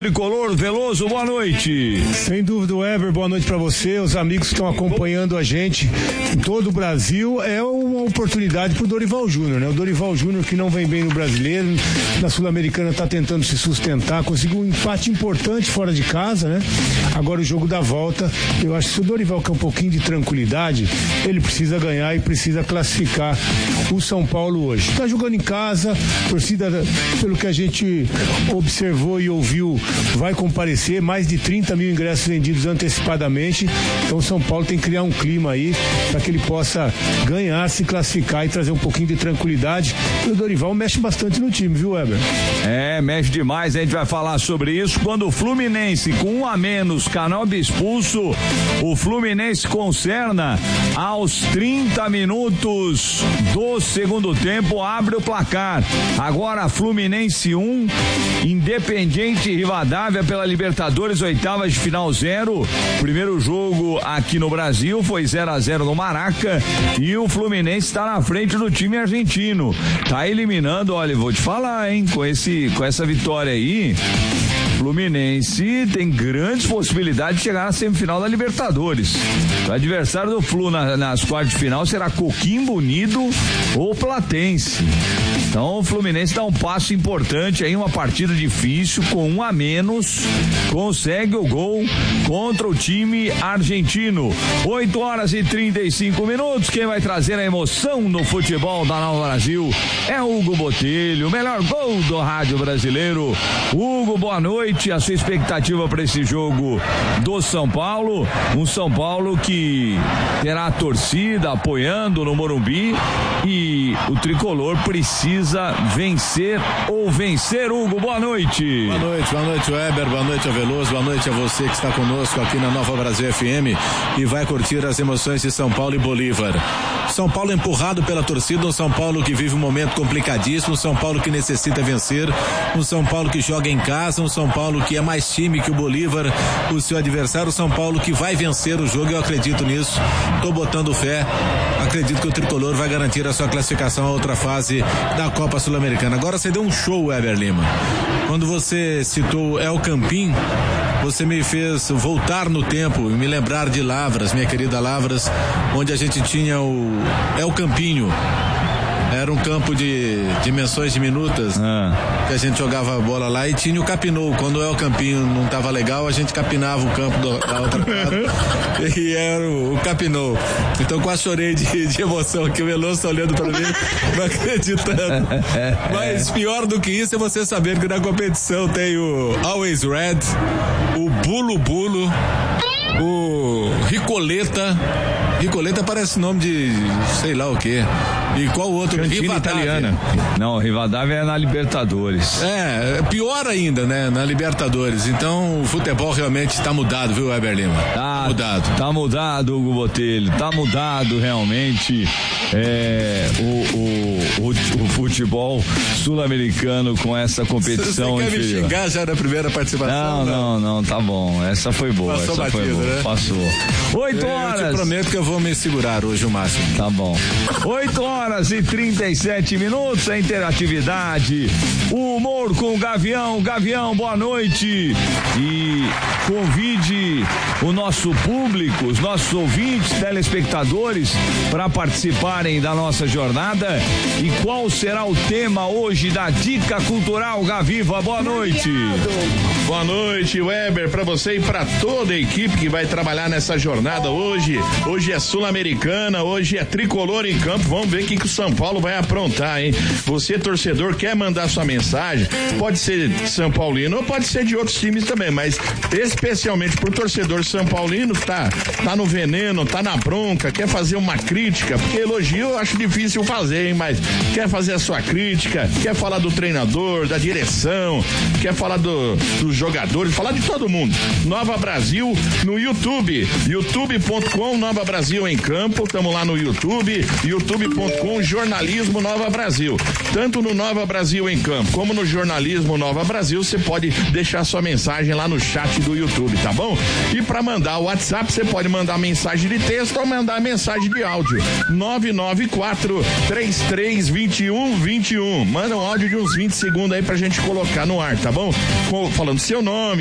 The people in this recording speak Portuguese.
Tricolor Veloso, boa noite. Sem dúvida, Weber, boa noite para você, os amigos que estão acompanhando a gente em todo o Brasil. É uma oportunidade pro Dorival Júnior, né? O Dorival Júnior, que não vem bem no Brasileiro, na Sul-Americana está tentando se sustentar, conseguiu um empate importante fora de casa, né? Agora o jogo da volta, eu acho que se o Dorival quer um pouquinho de tranquilidade, ele precisa ganhar e precisa classificar o São Paulo hoje. Está jogando em casa, torcida, pelo que a gente observou e ouviu, vai comparecer, mais de 30 mil ingressos vendidos antecipadamente. Então o São Paulo tem que criar um clima aí para que ele possa ganhar, se classificar e trazer um pouquinho de tranquilidade. E o Dorival mexe bastante no time, viu, Weber? Mexe demais, a gente vai falar sobre isso quando o Fluminense, com 1 a menos, Canóbio expulso, o Fluminense concerna aos 30 minutos do segundo tempo, abre o placar. Agora Fluminense 1, Independiente Rivadavia pela Libertadores, oitavas de final 0. Primeiro jogo aqui no Brasil foi 0-0 no Maraca e o Fluminense está na frente do time argentino. Tá eliminando, olha, vou te falar, hein, com essa vitória aí, Fluminense tem grandes possibilidades de chegar na semifinal da Libertadores. O adversário do Flu nas quartas de final será Coquimbo Unido ou Platense. Então o Fluminense dá um passo importante aí, uma partida difícil, com 1 a menos, consegue o gol contra o time argentino. 8h35. Quem vai trazer a emoção no futebol da Nova Brasil é Hugo Botelho, o melhor gol do rádio brasileiro. Hugo, boa noite. A sua expectativa para esse jogo do São Paulo, um São Paulo que terá a torcida apoiando no Morumbi e o tricolor precisa vencer. Hugo, boa noite. Boa noite, Weber, boa noite ao Veloso, boa noite a você que está conosco aqui na Nova Brasil FM e vai curtir as emoções de São Paulo e Bolívar. São Paulo empurrado pela torcida, um São Paulo que vive um momento complicadíssimo, um São Paulo que necessita vencer, um São Paulo que joga em casa, um São Paulo que é mais time que o Bolívar, o seu adversário, o São Paulo que vai vencer o jogo. Eu acredito nisso, tô botando fé, acredito que o tricolor vai garantir a sua classificação à outra fase da Copa Sul-Americana. Agora você deu um show, Weber Lima. Quando você citou El Campín, você me fez voltar no tempo e me lembrar de Lavras, minha querida Lavras, onde a gente tinha o El Campinho. Era um campo de dimensões diminutas, que a gente jogava bola lá e tinha o capinou. Quando o El Campinho não estava legal, a gente capinava o campo da outra casa e era o capinou. Então quase chorei de emoção aqui, o Veloso tá olhando para mim, não acreditando. Mas pior do que isso é você saber que na competição tem o Always Red, o Bulo Bulo, o Ricoleta parece nome de sei lá o que. E qual o outro? Cantina italiana. Não, Rivadavia é na Libertadores. Pior ainda, né? Na Libertadores. Então o futebol realmente está mudado, viu, Weber Lima? Tá mudado. Tá mudado, Hugo Botelho. Tá mudado realmente o futebol sul-americano com essa competição. Você quer me xingar já na primeira participação? Não, tá bom. Essa foi boa. Passou essa batida, foi boa. né? Passou. 8 horas. Eu te prometo que eu vou me segurar hoje o máximo. Tá bom. 8h37, a interatividade, o humor com o Gavião. Gavião, boa noite. E convide o nosso público, os nossos ouvintes, telespectadores, para participarem da nossa jornada. E qual será o tema hoje da Dica Cultural, Gaviva? Boa noite. Boa noite, Weber, para você e para toda a equipe que vai trabalhar nessa jornada hoje. Hoje é Sul-Americana, hoje é tricolor em campo. Vamos ver o que o São Paulo vai aprontar, hein? Você, torcedor, quer mandar sua mensagem? Pode ser São Paulino ou pode ser de outros times também, mas especialmente pro torcedor São Paulino que tá no veneno, tá na bronca, quer fazer uma crítica, porque elogio eu acho difícil fazer, hein? Mas quer fazer a sua crítica, quer falar do treinador, da direção, quer falar dos jogadores, falar de todo mundo. Nova Brasil no YouTube, youtube.com Nova Brasil em Campo, estamos lá no YouTube, youtube.com Jornalismo Nova Brasil. Tanto no Nova Brasil em Campo como no Jornalismo Nova Brasil, você pode deixar sua mensagem lá no chat do YouTube, tá bom? E para mandar o WhatsApp, você pode mandar mensagem de texto ou mandar mensagem de áudio. 994-3321-21. Manda um áudio de uns 20 segundos aí pra gente colocar no ar, tá bom? Falando seu nome.